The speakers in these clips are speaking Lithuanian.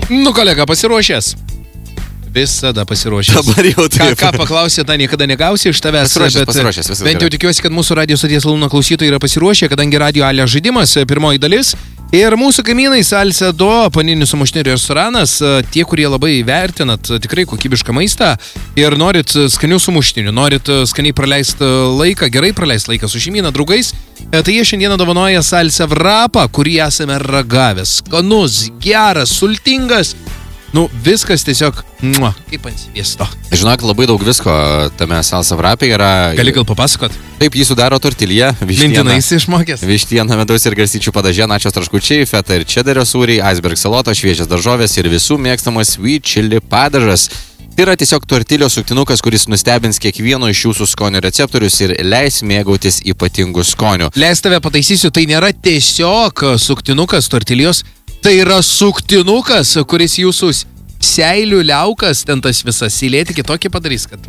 Nu, kolega, pasiruošęs? Visada pasiruošęs. Dabar jau taip. Ką paklausė, tą niekada negausi iš tavęs. Pasiruošęs, viskas bent jau tikiuosi, kad mūsų radio stoties Lūno klausytojai yra pasiruošę, kadangi radio Alė žaidimas, pirmoji dalis. Ir mūsų kaimynai Salcedo, paninių sumuštinių restoranas, tie, kurie labai vertinat tikrai kokybišką maistą ir norit skanių sumuštinių, norit skaniai praleisti laiką, gerai praleisti laiką su šeimyna, draugais, tai jie šiandieną dovanoja Salsa Wrapą, kurį esame ragavęs. Skanus, geras, sultingas. Nu, viskas tiesiog, kaip ant sviesto. Žinok, labai daug visko tame Salsa Wrap'e yra. Gali gal papasakot? Taip, jį sudaro tortilija, Mintinais išmokęs. Vištiena, medaus ir garstyčių padažė, načos traškučiai, feta ir čederio sūriai, iceberg saloto, šviežias daržovės ir visų mėgstamas sweet chili padažas. Tai yra tiesiog tortilijos suktinukas, kuris nustebins kiekvieno iš jūsų skonio receptorius ir leis mėgautis ypatingų skonių. Leis tave pataisysiu, tai nėra tiesiog suktinukas tortilijos, tai yra suktinukas, kuris jūsų seilių liaukas, ten tas visas įlėti kitokį padarys, kad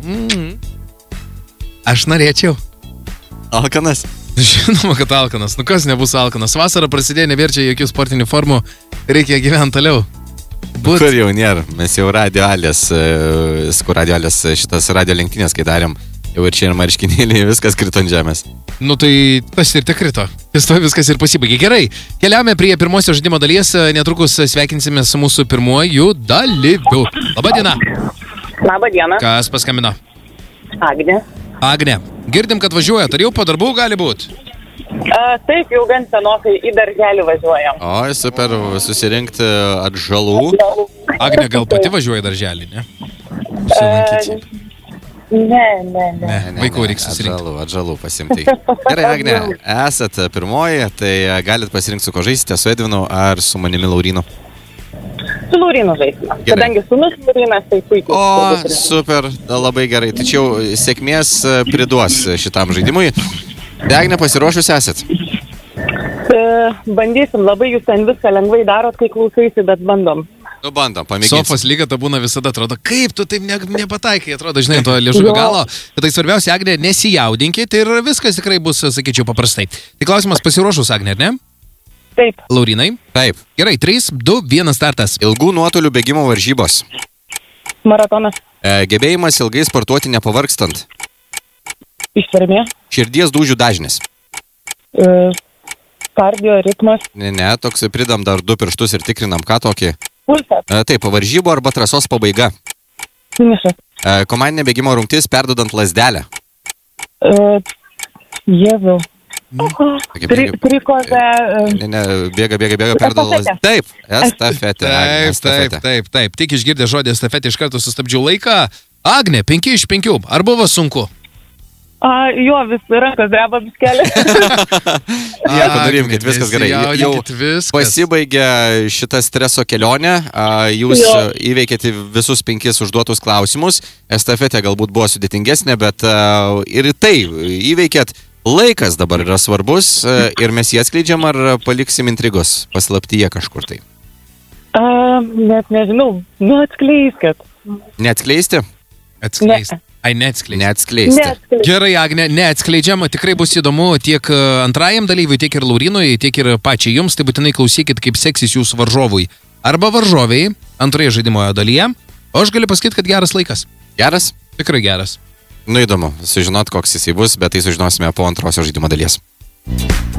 aš norėčiau. Alkanas? Žinoma, kad alkanas. Nu kas nebus alkanas? Vasara prasidėjo, neverčia jokių sportinių formų, reikia gyventi toliau. Kur jau nėra, mes jau radio Alės šitas radio lenktynės, kai darėm, jau ir čia ir marškinėliai, viskas krito ant žemės. Nu tai tas ir tik krito. Viskas ir pasibaigė. Gerai, keliaujame prie pirmosios žaidimo dalies, netrukus sveikinsime su mūsų pirmuoju dalyviu. Labadiena. Labadiena. Kas paskambino? Agnė. Agnė, girdim, kad važiuojat, ar jau po darbų gali būti? Taip, jau gan senokai į darželį važiuojam. Oi, super, susirinkti atžalų. Agnė, gal pati važiuoja į darželį, ne? Apsilankyti. Ne. Vaikų reiks susirinkti. Atžalų pasimti. Gerai, Agnė, esat pirmoji, tai galit pasirinkti su ko žaisite, su Edvinu ar su manimi Laurynu? Su Laurynu žaisime. Kadangi sūnus Laurynas, tai puikiai. O, super, labai gerai. Tačiau sėkmės priduos šitam žaidimui. Agnė, pasiruošus esat? Bandysim, labai jūs ten viską lengvai darot, kai klausaisi, bet bandom. Nu, bandom, pamėginsim. Sofos lyga ta būna visada, atrodo, kaip tu taip nepataikai, atrodo, žinai, to liežuvio galo. Tai svarbiausia, Agnė, nesijaudinkit ir viskas tikrai bus, sakyčiau, paprastai. Tai klausimas, pasiruošus, Agnė, ar ne? Taip. Laurinai? Taip. Gerai, 3, 2, 1 startas. Ilgų nuotolių bėgimo varžybos. Maratonas. Gebėjimas ilgai sportuoti nepavargstant. Ištvermė. Širdies dūžių dažnis. Kardio ritmas. Ne, toks pridam dar 2 pirštus ir tikrinam, ką tokį. Pulsas. Taip, varžybų arba trasos pabaiga. Finišas. Komandinė bėgimo rungtis perdodant lazdelę. Jėzau. Trikozė. Ne, bėga, perdoda lazdelę. Taip, estafetė. Taip. Tik išgirdė žodį estafetė, iš karto sustabdžiau laiką. Agnė, 5 iš 5. Ar buvo sunku? Jo, vis rankas dreba biskelė. Padarimkit, viskas gerai. Jau pasibaigė šitą streso kelionę. Jūs įveikėte visus 5 užduotus klausimus. Estafetė galbūt buvo sudėtingesnė, bet ir tai įveikėt. Laikas dabar yra svarbus ir mes jį atskleidžiam ar paliksim intrigos paslaptyje kažkur tai? Net nežinau. Nu, atskleiskit. Neatskleisti? Atskleisti. Ai, neatskleisti. Gerai, Agnė, neatskleidžiam, tikrai bus įdomu tiek antrajam dalyviui, tiek ir Laurinui, tiek ir pačiai jums, tai būtinai klausykit, kaip seksis jūsų varžovui. Arba varžoviai antroje žaidimoje dalyje, o aš galiu pasakyti, kad geras laikas. Geras? Tikrai geras. Nu įdomu, sužinot, koks jisai bus, bet tai sužinosime po antrosios žaidimo dalies.